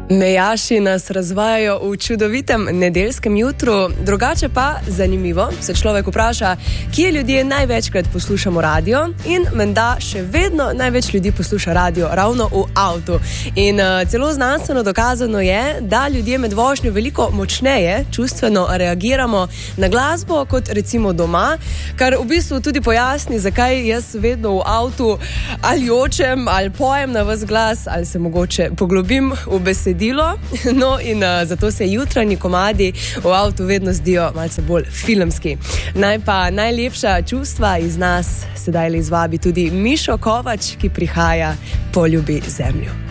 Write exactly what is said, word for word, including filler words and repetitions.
Mejaši nas razvajajo v čudovitem nedeljskem jutru, drugače pa zanimivo se človek vpraša, kje ljudje največkrat poslušamo radio in menda še vedno največ ljudi posluša radio ravno v avtu. In uh, celo znanstveno dokazano je, da ljudje med vožnjo veliko močneje čustveno reagiramo na glasbo kot recimo doma, kar v bistvu tudi pojasni, zakaj jaz vedno v avtu ali jočem ali pojem na ves glas ali se mogoče poglobim v besedilo. No in uh, zato se jutranji komadi v avtu vedno zdijo malce bolj filmski. Naj pa najlepša čustva iz nas sedaj izvabi tudi Mišo Kovač, ki prihaja Poljubi zemljo.